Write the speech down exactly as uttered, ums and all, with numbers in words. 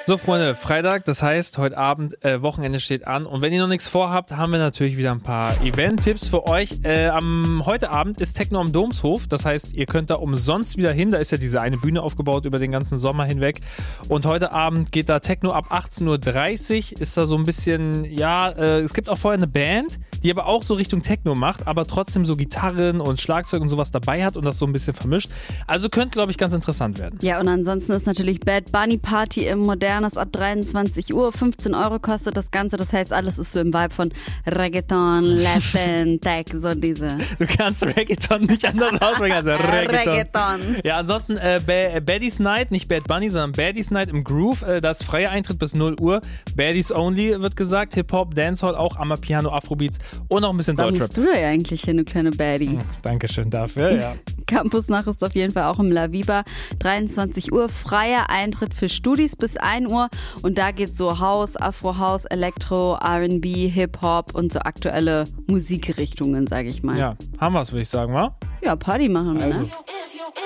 So, Freunde, Freitag, das heißt, heute Abend, äh, Wochenende steht an. Und wenn ihr noch nichts vorhabt, haben wir natürlich wieder ein paar Event-Tipps für euch. Äh, am heute Abend ist Techno am Domshof. Das heißt, ihr könnt da umsonst wieder hin. Da ist ja diese eine Bühne aufgebaut über den ganzen Sommer hinweg. Und heute Abend geht da Techno ab achtzehn Uhr dreißig. Ist da so ein bisschen, ja, äh, es gibt auch vorher eine Band, die aber auch so Richtung Techno macht, aber trotzdem so Gitarren und Schlagzeug und sowas dabei hat und das so ein bisschen vermischt. Also könnte, glaube ich, ganz interessant werden. Ja, und ansonsten ist natürlich Bad Bunny Party im Modernes ab dreiundzwanzig Uhr. fünfzehn Euro kostet das Ganze. Das heißt, alles ist so im Vibe von Reggaeton, Latin, Tech, so diese. Du kannst Reggaeton nicht anders aussprechen als Reggaeton. Reggaeton. Ja, ansonsten äh, ba- Baddies Night, nicht Bad Bunny, sondern Baddies Night im Groove. Äh, da ist freier Eintritt bis null Uhr. Baddies Only wird gesagt. Hip-Hop, Dancehall, auch Amapiano, Afrobeats und noch ein bisschen Warum Deutschrap. bist du da ja eigentlich hin, du kleine Baddie? Hm, Dankeschön dafür, ja. Campusnacht ist auf jeden Fall auch im La Viva. dreiundzwanzig Uhr, freier Eintritt für Studis bis ein Uhr. Und da geht so House, Afro-House, Elektro, R and B, Hip-Hop und so aktuelle Musikrichtungen, sage ich mal. Ja, haben wir es, würde ich sagen, wa? Ja, Party machen wir, Also. ne?